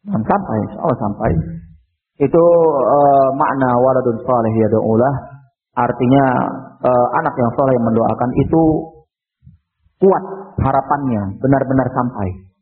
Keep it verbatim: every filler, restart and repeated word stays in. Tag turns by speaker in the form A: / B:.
A: Dan sampai, oh sampai. Itu uh, makna waladun salih yad'ulah, artinya uh, anak yang saleh yang mendoakan itu kuat harapannya, benar-benar sampai.